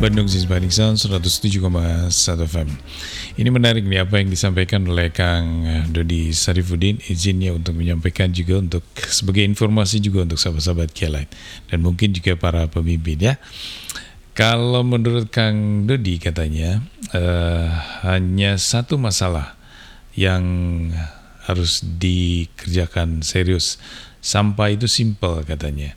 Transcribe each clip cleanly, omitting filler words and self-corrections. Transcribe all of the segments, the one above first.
Bandung Simpaning Sound 107,1 FM. Ini menarik nih apa yang disampaikan oleh Kang Dodi Sarifudin. Izinnya untuk menyampaikan juga untuk sebagai informasi juga untuk sahabat-sahabat Kialit dan mungkin juga para pemimpin ya. Kalau menurut Kang Dodi katanya hanya satu masalah yang harus dikerjakan serius. Sampah itu simple katanya.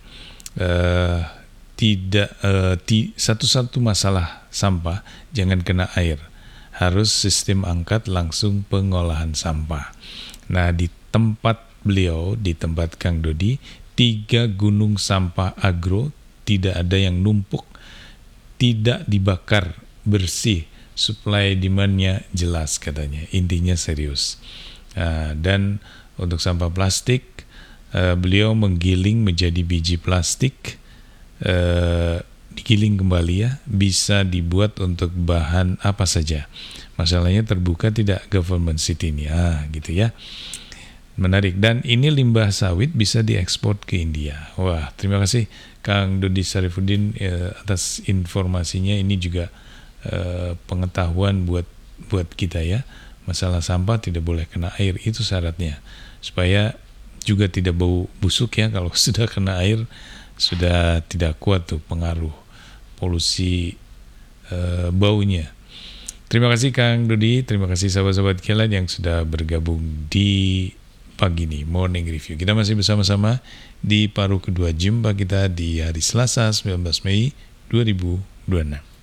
Satu-satu masalah sampah jangan kena air, harus sistem angkat langsung pengolahan sampah. Nah, di tempat beliau, di tempat Kang Dodi, 3 gunung sampah agro tidak ada yang numpuk, tidak dibakar, bersih, supply demand-nya jelas katanya, intinya serius. Dan untuk sampah plastik, beliau menggiling menjadi biji plastik, digiling kembali ya, bisa dibuat untuk bahan apa saja. Masalahnya terbuka tidak government city ini, gitu ya. Menarik, dan ini limbah sawit bisa diekspor ke India. Wah, terima kasih Kang Dodi Sarifudin atas informasinya. Ini juga pengetahuan buat kita ya. Masalah sampah tidak boleh kena air, itu syaratnya supaya juga tidak bau busuk ya. Kalau sudah kena air sudah tidak kuat tuh pengaruh polusi baunya. Terima kasih Kang Dodi, terima kasih sahabat-sahabat Kialit yang sudah bergabung di pagi ini Morning Review. Kita masih bersama-sama di paruh kedua jumpa kita di hari Selasa 19 Mei 2026.